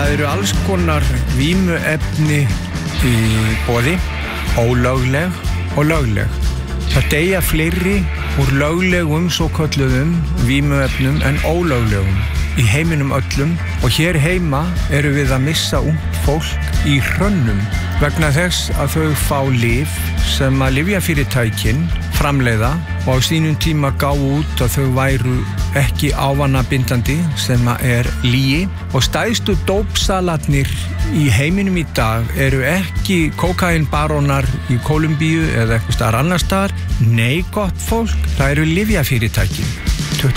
það eru alls konar vímuefni í boði, ólögleg og lögleg. Það deyja fleiri úr löglegum svo kölluðum vímuefnum en ólöglegum í heiminum öllum og hér heima eru við að missa ungt fólk í hrönnum vegna þess að þau fá lyf sem að lyfjafyrirtækin framleiða og á sínum tíma gáfu út að þau væru ekki ávanabindandi sem að er lygi og stærstu dópsalarnir í heiminum í dag eru ekki kókaínbarónar í Kólumbíu eða eitthvað staðar annar staðar. Nei, gott fólk, það eru lyfjafyrirtækin.